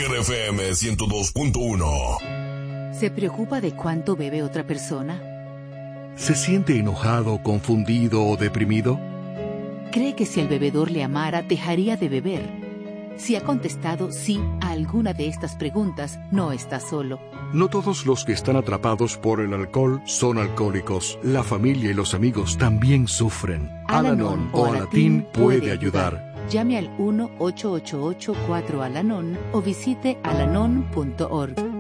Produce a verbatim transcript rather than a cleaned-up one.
Líder F M ciento dos punto uno. ¿Se preocupa de cuánto bebe otra persona? ¿Se siente enojado, confundido o deprimido? ¿Cree que si el bebedor le amara, dejaría de beber? Si ha contestado sí a alguna de estas preguntas, no está solo. No todos los que están atrapados por el alcohol son alcohólicos. La familia y los amigos también sufren. Al-Anon o Alatín puede ayudar. Llame al uno ocho ocho ocho cuatro Al-Anon o visite alanon punto org.